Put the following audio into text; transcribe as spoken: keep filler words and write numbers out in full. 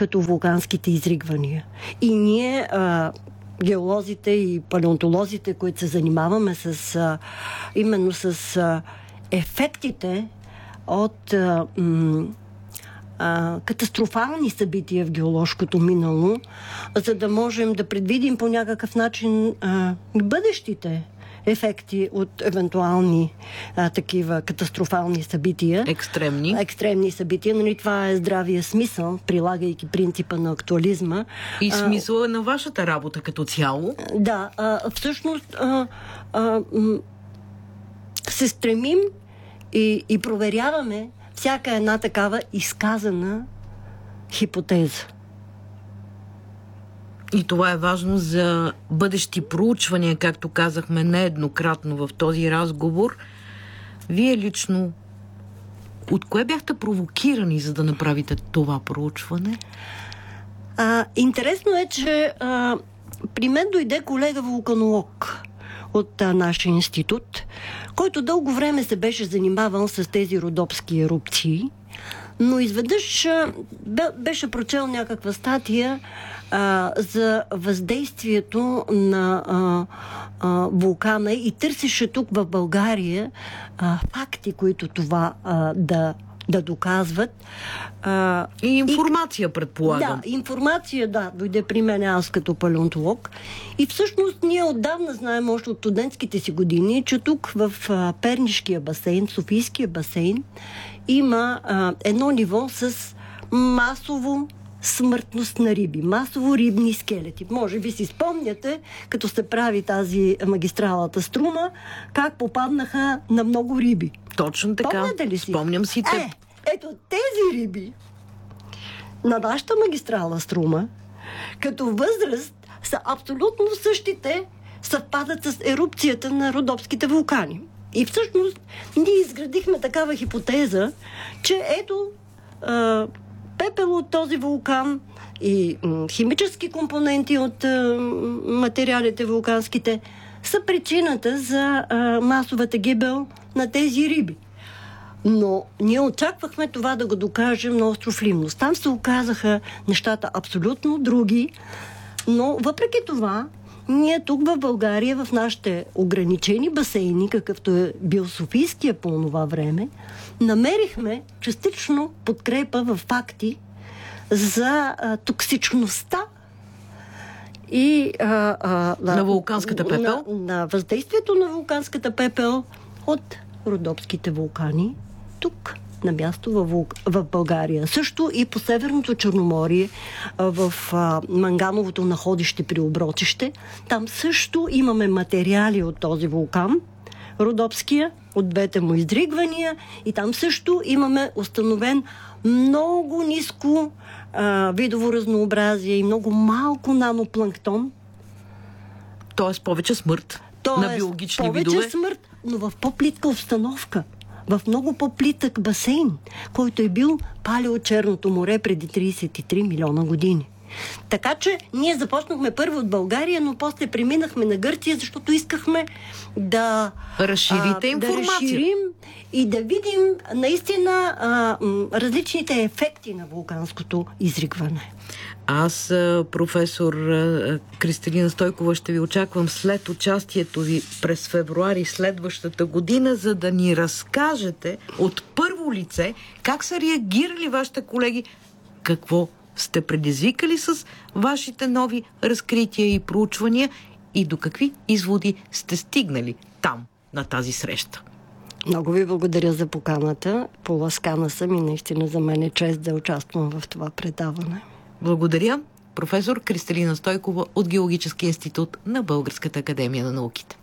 като вулканските изригвания. И ние, а, геолозите и палеонтолозите, които се занимаваме с, а, именно с а, ефектите от а, м- а, катастрофални събития в геоложкото минало, за да можем да предвидим по някакъв начин а, бъдещите ефекти от евентуални а, такива катастрофални събития. Екстремни. Екстремни събития. Нали, това е здравия смисъл, прилагайки принципа на актуализма. И смисъл е на вашата работа като цяло. Да. А, всъщност а, а, м- се стремим и, и проверяваме всяка една такава изказана хипотеза. И това е важно за бъдещи проучвания, както казахме нееднократно в този разговор. Вие лично от кое бяхте провокирани, за да направите това проучване? А, интересно е, че а, при мен дойде колега вулканолог от а, нашия институт, който дълго време се беше занимавал с тези родопски ерупции, но изведнъж а, беше прочел някаква статия а, за въздействието на а, а, вулкана и търсеше тук в България а, факти, които това а, да да доказват. А, и информация, и, предполагам. Да, информация, да, дойде при мен аз като палеонтолог. И всъщност ние отдавна знаем, още от студентските си години, че тук в а, Пернишкия басейн, Софийския басейн, има а, едно ниво с масово смъртност на риби, масово рибни скелети. Може би си спомняте, като се прави тази магистралата Струма, как попаднаха на много риби. Точно така. Помните ли си? Спомням си те. Е, ето тези риби на нашата магистрала Струма, като възраст, са абсолютно същите, съвпадат с ерупцията на родопските вулкани. И всъщност ние изградихме такава хипотеза, че ето а, пепел от този вулкан и м, химически компоненти от а, материалите вулканските са причината за а, масовата гибел на тези риби. Но ние очаквахме това да го докажем на остров Лимнос. Там се оказаха нещата абсолютно други, но въпреки това ние тук в България, в нашите ограничени басейни, какъвто е бил Софийския по това време, намерихме частично подкрепа в факти за а, токсичността и а, а, на вулканската пепел? На, на въздействието на вулканската пепел от родопските вулкани тук на място в, в България. Също и по Северното Черноморие, в а, мангановото находище при Оброчище. Там също имаме материали от този вулкан, родопския, от двете му изригвания, и там също имаме установен много ниско а, видово разнообразие и много малко нанопланктон. Тоест повече смърт Тоест, на биологични повече видове. Повече смърт, но в по-плитка обстановка. В много по-плитък басейн, който е бил палеочерното море преди трийсет и три милиона години. Така че ние започнахме първо от България, но после преминахме на Гърция, защото искахме да разширите а, информация. Да разширим и да видим наистина а, м, различните ефекти на вулканското изригване. Аз, професор Кристалина Стойкова, ще ви очаквам след участието ви през февруари следващата година, за да ни разкажете от първо лице как са реагирали вашите колеги, какво сте предизвикали с вашите нови разкрития и проучвания и до какви изводи сте стигнали там, на тази среща. Много ви благодаря за поканата. Поласкана съм и наистина за мен е чест да участвам в това предаване. Благодаря, професор Кристалина Стойкова от Геологическия институт на Българската академия на науките.